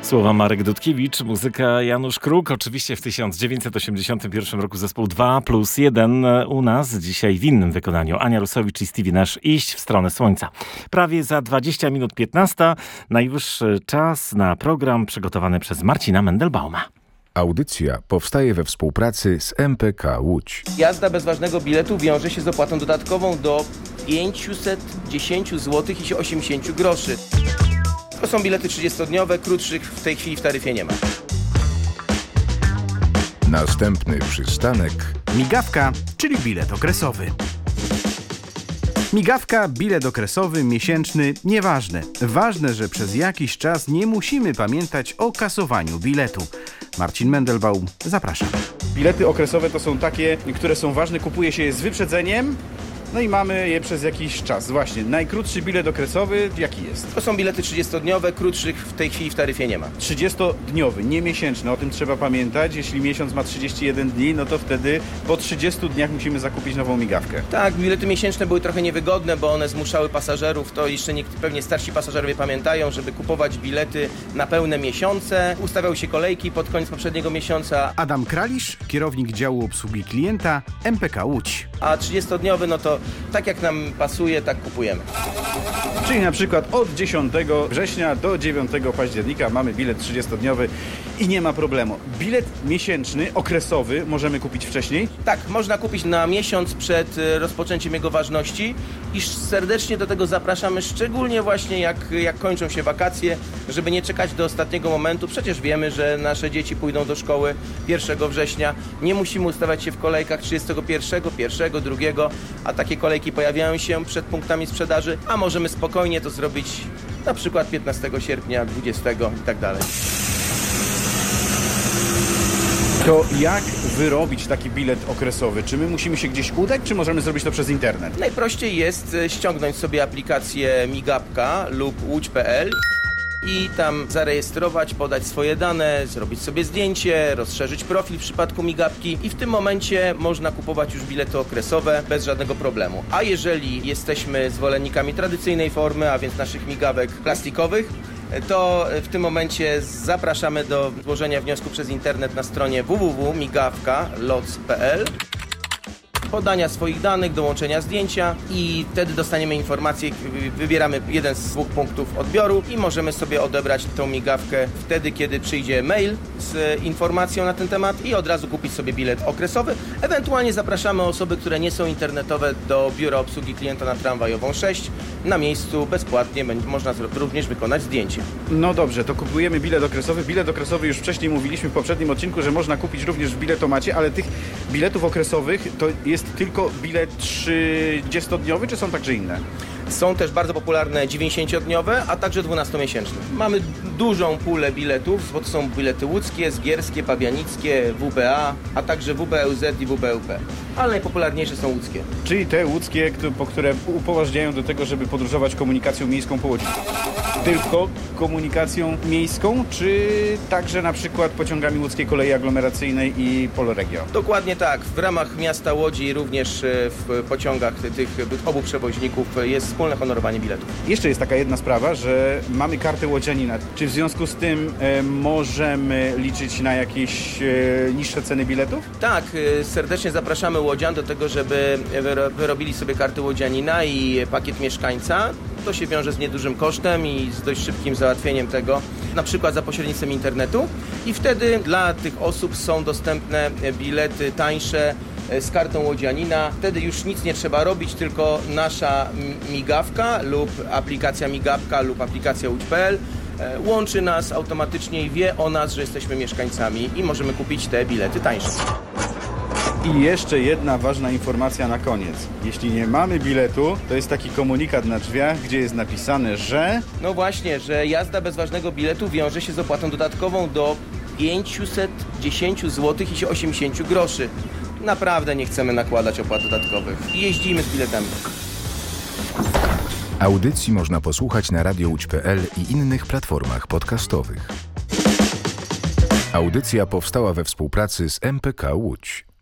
Słowa Marek Dudkiewicz, muzyka Janusz Kruk. Oczywiście w 1981 roku zespół 2+1 u nas. Dzisiaj w innym wykonaniu Ania Rusowicz i Stevie Nash, Iść w stronę słońca. Prawie za 20 minut 15. Najwyższy czas na program przygotowany przez Marcina Mendelbauma. Audycja powstaje we współpracy z MPK Łódź. Jazda bez ważnego biletu wiąże się z opłatą dodatkową do 510 zł i 80 groszy. To są bilety 30-dniowe, krótszych w tej chwili w taryfie nie ma. Następny przystanek. Migawka, czyli bilet okresowy. Migawka, bilet okresowy, miesięczny, nieważne. Ważne, że przez jakiś czas nie musimy pamiętać o kasowaniu biletu. Marcin Mendelbaum, zapraszam. Bilety okresowe to są takie, które są ważne, kupuje się je z wyprzedzeniem. No i mamy je przez jakiś czas. Właśnie, najkrótszy bilet okresowy jaki jest? To są bilety 30-dniowe, krótszych w tej chwili w taryfie nie ma. 30-dniowy, nie miesięczny, o tym trzeba pamiętać. Jeśli miesiąc ma 31 dni, no to wtedy po 30 dniach musimy zakupić nową migawkę. Tak, bilety miesięczne były trochę niewygodne, bo one zmuszały pasażerów, to jeszcze pewnie starsi pasażerowie pamiętają, żeby kupować bilety na pełne miesiące. Ustawiały się kolejki pod koniec poprzedniego miesiąca. Adam Kralisz, kierownik działu obsługi klienta MPK Łódź. A 30-dniowy, no to tak jak nam pasuje, tak kupujemy. Czyli na przykład od 10 września do 9 października mamy bilet 30-dniowy i nie ma problemu. Bilet miesięczny, okresowy możemy kupić wcześniej? Tak, można kupić na miesiąc przed rozpoczęciem jego ważności i serdecznie do tego zapraszamy, szczególnie właśnie jak kończą się wakacje, żeby nie czekać do ostatniego momentu. Przecież wiemy, że nasze dzieci pójdą do szkoły 1 września. Nie musimy ustawiać się w kolejkach 31, 1, 2, a takie kolejki pojawiają się przed punktami sprzedaży, a możemy spokojnie to zrobić na przykład 15 sierpnia, 20 i tak dalej. To jak wyrobić taki bilet okresowy? Czy my musimy się gdzieś udać, czy możemy zrobić to przez internet? Najprościej jest ściągnąć sobie aplikację Migawka lub Łódź.pl i tam zarejestrować, podać swoje dane, zrobić sobie zdjęcie, rozszerzyć profil w przypadku migawki i w tym momencie można kupować już bilety okresowe bez żadnego problemu. A jeżeli jesteśmy zwolennikami tradycyjnej formy, a więc naszych migawek plastikowych, to w tym momencie zapraszamy do złożenia wniosku przez internet na stronie www.migawka.loc.pl, podania swoich danych, dołączenia zdjęcia i wtedy dostaniemy informację, wybieramy jeden z 2 punktów odbioru i możemy sobie odebrać tą migawkę wtedy, kiedy przyjdzie mail z informacją na ten temat i od razu kupić sobie bilet okresowy. Ewentualnie zapraszamy osoby, które nie są internetowe, do biura obsługi klienta na Tramwajową 6. Na miejscu bezpłatnie można również wykonać zdjęcie. No dobrze, to kupujemy bilet okresowy. Bilet okresowy już wcześniej mówiliśmy w poprzednim odcinku, że można kupić również w biletomacie, ale tych biletów okresowych to jest tylko bilet 30-dniowy, czy są także inne? Są też bardzo popularne 90-dniowe, a także 12-miesięczne. Mamy dużą pulę biletów, bo to są bilety łódzkie, zgierskie, pabianickie, WBA, a także WBUZ i WBUP. Ale najpopularniejsze są łódzkie. Czyli te łódzkie, które upoważniają do tego, żeby podróżować komunikacją miejską po Łodzi. Tylko komunikacją miejską, czy także na przykład pociągami łódzkiej kolei aglomeracyjnej i Polregio? Dokładnie tak. W ramach miasta Łodzi również w pociągach tych obu przewoźników jest wspólne honorowanie biletów. Jeszcze jest taka jedna sprawa, że mamy kartę łodzianina. Czy w związku z tym możemy liczyć na jakieś niższe ceny biletów? Tak, serdecznie zapraszamy łodzian do tego, żeby wyrobili sobie kartę łodzianina i pakiet mieszkańca. To się wiąże z niedużym kosztem i z dość szybkim załatwieniem tego, na przykład za pośrednictwem internetu. I wtedy dla tych osób są dostępne bilety tańsze z kartą łodzianina. Wtedy już nic nie trzeba robić, tylko nasza migawka lub aplikacja Migawka lub aplikacja Łódź.pl łączy nas automatycznie i wie o nas, że jesteśmy mieszkańcami i możemy kupić te bilety tańsze. I jeszcze jedna ważna informacja na koniec. Jeśli nie mamy biletu, to jest taki komunikat na drzwiach, gdzie jest napisane, że... No właśnie, że jazda bez ważnego biletu wiąże się z opłatą dodatkową do 510 zł i 80 groszy. Naprawdę nie chcemy nakładać opłat dodatkowych. Jeździmy z biletami. Audycji można posłuchać na radiołódź.pl i innych platformach podcastowych. Audycja powstała we współpracy z MPK Łódź.